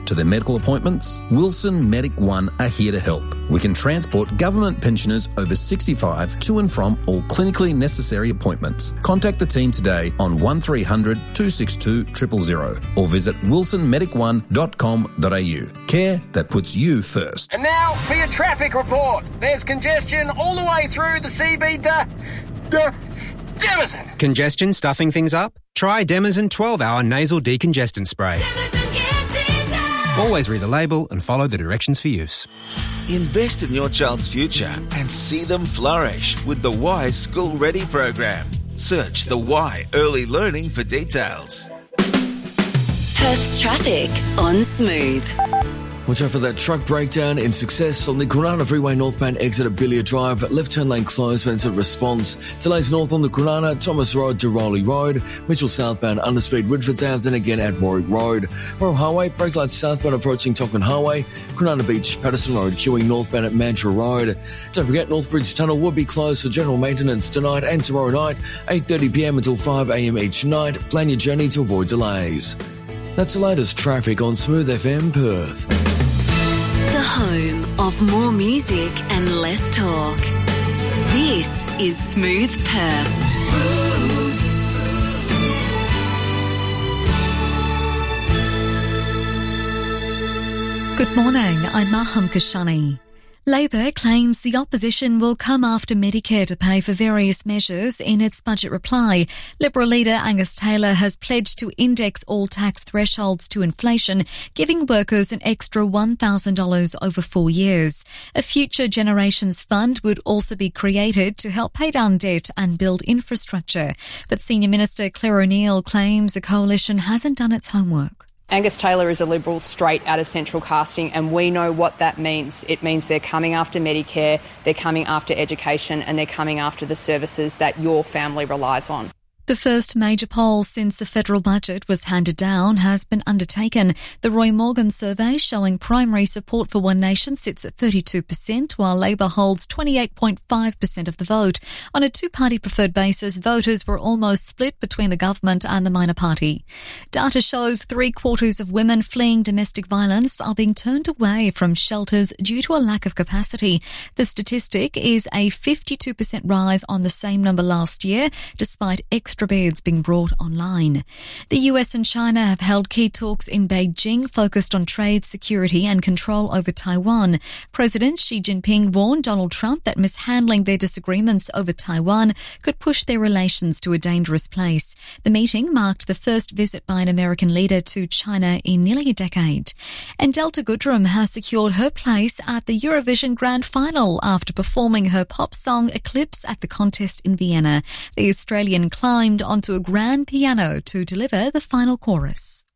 to their medical appointments? Wilson Medic One are here to help. We can transport government pensioners over 65 to and from all clinically necessary appointments. Contact the team today on 1300 262 000 or visit wilsonmedic1.com.au. Care that puts you first. And now for your traffic report. There's congestion all the way through the CB Demison. Congestion stuffing things up? Try Demison 12-hour nasal decongestant spray. Always read the label and follow the directions for use. Invest in your child's future and see them flourish with the Y School Ready program. Search the Y Early Learning for details. Perth's traffic on Smooth. Watch out for that truck breakdown in Success on the Kwinana Freeway northbound exit at Billia Drive. Left turn lane closed, Vincent response. Delays north on the Kwinana, Thomas Road to Rowley Road. Mitchell southbound underspeed Woodford Ave, then again at Warwick Road. Royal Highway, brake lights southbound approaching Tocken Highway. Kwinana Beach, Patterson Road, queuing northbound at Mantra Road. Don't forget, Northbridge Tunnel will be closed for general maintenance tonight and tomorrow night, 8:30pm until 5am each night. Plan your journey to avoid delays. That's the latest traffic on Smooth FM Perth. The home of more music and less talk. This is Smooth Perth. Good morning, I'm Maham Kashani. Labor claims the opposition will come after Medicare to pay for various measures in its budget reply. Liberal leader Angus Taylor has pledged to index all tax thresholds to inflation, giving workers an extra $1,000 over 4 years. A Future Generations Fund would also be created to help pay down debt and build infrastructure. But Senior Minister Claire O'Neill claims the coalition hasn't done its homework. Angus Taylor is a Liberal straight out of central casting, and we know what that means. It means they're coming after Medicare, they're coming after education, and they're coming after the services that your family relies on. The first major poll since the federal budget was handed down has been undertaken. The Roy Morgan survey showing primary support for One Nation sits at 32%, while Labor holds 28.5% of the vote. On a two-party preferred basis, voters were almost split between the government and the minor party. Data shows 3/4 of women fleeing domestic violence are being turned away from shelters due to a lack of capacity. The statistic is a 52% rise on the same number last year, despite extra beds being brought online. The US and China have held key talks in Beijing focused on trade, security and control over Taiwan. President Xi Jinping warned Donald Trump that mishandling their disagreements over Taiwan could push their relations to a dangerous place. The meeting marked the first visit by an American leader to China in nearly a decade. And Delta Goodrem has secured her place at the Eurovision Grand Final after performing her pop song Eclipse at the contest in Vienna. The Australian climbed onto a grand piano to deliver the final chorus.